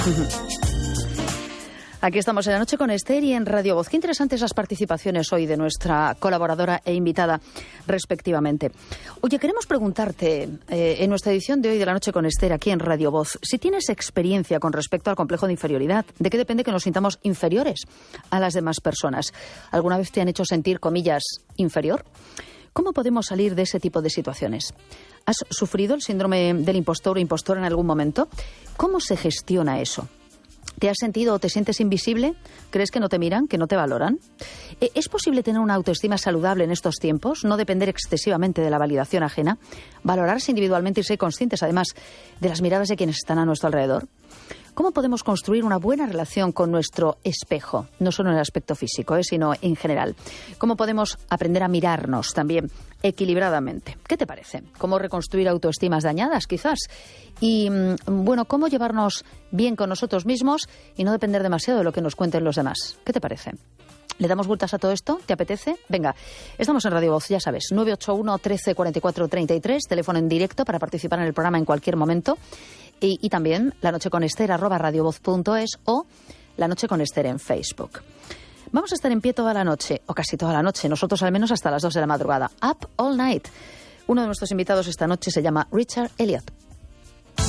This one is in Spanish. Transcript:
Aquí estamos en La Noche con Esther y en Radio Voz. Qué interesantes las participaciones hoy de nuestra colaboradora e invitada respectivamente. Oye, queremos preguntarte en nuestra edición de hoy de La Noche con Esther aquí en Radio Voz, si tienes experiencia con respecto al complejo de inferioridad, ¿de qué depende que nos sintamos inferiores a las demás personas? ¿Alguna vez te han hecho sentir, comillas, inferior? ¿Cómo podemos salir de ese tipo de situaciones? ¿Has sufrido el síndrome del impostor o impostora en algún momento? ¿Cómo se gestiona eso? ¿Te has sentido o te sientes invisible? ¿Crees que no te miran, que no te valoran? ¿Es posible tener una autoestima saludable en estos tiempos? ¿No depender excesivamente de la validación ajena? ¿Valorarse individualmente y ser conscientes, además, de las miradas de quienes están a nuestro alrededor? ¿Cómo podemos construir una buena relación con nuestro espejo? No solo en el aspecto físico, sino en general. ¿Cómo podemos aprender a mirarnos también equilibradamente? ¿Qué te parece? ¿Cómo reconstruir autoestimas dañadas, quizás? Y, bueno, ¿cómo llevarnos bien con nosotros mismos y no depender demasiado de lo que nos cuenten los demás? ¿Qué te parece? ¿Le damos vueltas a todo esto? ¿Te apetece? Venga, estamos en Radio Voz, ya sabes, 981 13 44 33, teléfono en directo para participar en el programa en cualquier momento. Y también lanocheconester@radiovoz.es o La Noche con Esther en Facebook. Vamos a estar en pie toda la noche, o casi toda la noche, nosotros al menos hasta las 2 de la madrugada. Up All Night. Uno de nuestros invitados esta noche se llama Richard Elliot.